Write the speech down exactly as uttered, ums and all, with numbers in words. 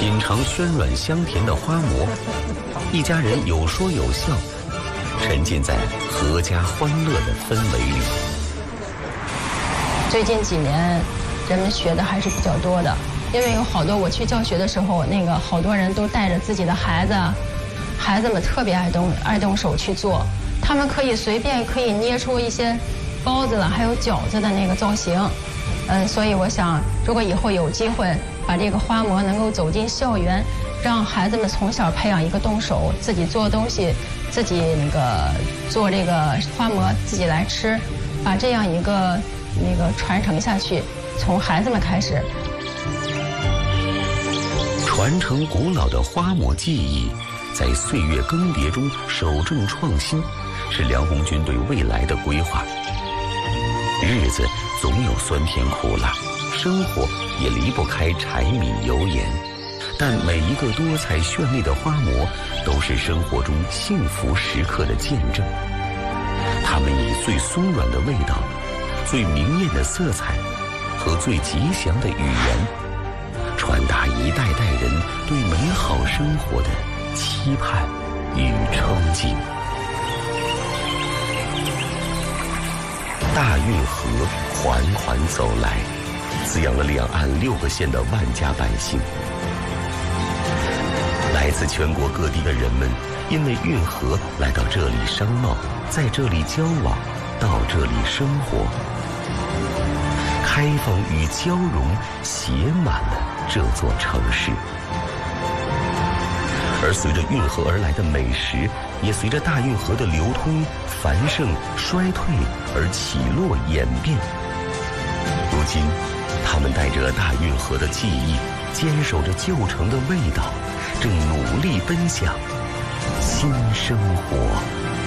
品尝鲜软香甜的花馍，一家人有说有笑，沉浸在阖家欢乐的氛围里。 最近几年，人们学的还是比较多的，因为有好多我去教学的时候，那个好多人都带着自己的孩子，孩子们特别爱动爱动手去做，他们可以随便可以捏出一些包子了，还有饺子的那个造型。嗯，所以我想，如果以后有机会把这个花馍能够走进校园，让孩子们从小培养一个动手自己做东西，自己那个做这个花馍自己来吃，把这样一个那个传承下去，从孩子们开始。 传承古老的花馍技艺，在岁月更迭中守正创新，是梁红军对未来的规划。日子总有酸甜苦辣，生活也离不开柴米油盐，但每一个多彩绚丽的花馍都是生活中幸福时刻的见证。它们以最松软的味道、最明艳的色彩和最吉祥的语言，传达一代代人对美好生活的期盼与憧憬。大运河缓缓走来，滋养了两岸六个县的万家百姓。来自全国各地的人们，因为运河来到这里商贸，在这里交往，到这里生活。开放与交融写满了这座城市。而随着运河而来的美食，也随着大运河的流通、繁盛、衰退而起落演变。如今，他们带着大运河的记忆，坚守着旧城的味道，正努力奔向新生活。